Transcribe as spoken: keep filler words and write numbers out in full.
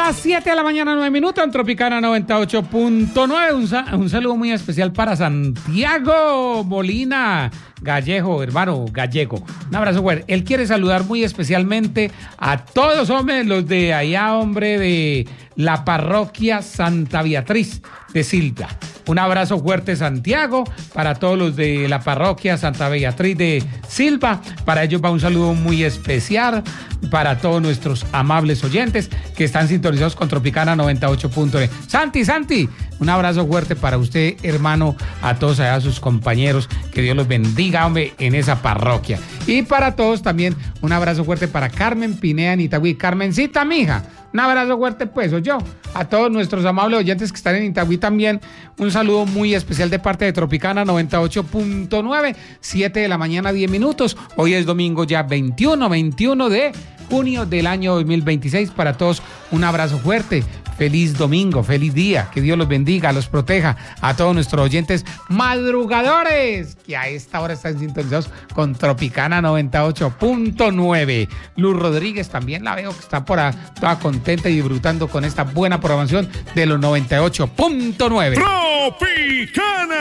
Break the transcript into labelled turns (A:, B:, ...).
A: Las siete de la mañana, nueve minutos, en Tropicana noventa y ocho punto nueve. Un, sa- un saludo muy especial para Santiago Molina Gallego, hermano Gallego. Un abrazo fuerte. Él quiere saludar muy especialmente a todos, hombre, los de allá, hombre, de la parroquia Santa Beatriz de Silva. Un abrazo fuerte, Santiago, para todos los de la parroquia Santa Beatriz de Silva. Para ellos va un saludo muy especial para todos nuestros amables oyentes que están sintonizados con Tropicana noventa y ocho punto nueve. Santi, Santi, un abrazo fuerte para usted, hermano, a todos allá sus compañeros. Que Dios los bendiga, hombre, en esa parroquia. Y para todos también un abrazo fuerte para Carmen Pineda en Itagüí. Carmencita, mija, un abrazo fuerte, pues, o yo. A todos nuestros amables oyentes que están en Itagüí también, un saludo muy especial de parte de Tropicana noventa y ocho punto nueve, siete de la mañana, diez minutos. Hoy es domingo ya veintiuno, veintiuno de junio del año dos mil veintiséis. Para todos, un abrazo fuerte. Feliz domingo, feliz día. Que Dios los bendiga, los proteja. A todos nuestros oyentes madrugadores que a esta hora están sintonizados con Tropicana noventa y ocho punto nueve. Luz Rodríguez también la veo que está por ahí, toda contenta y disfrutando con esta buena programación de los noventa y ocho punto nueve.
B: Tropicana.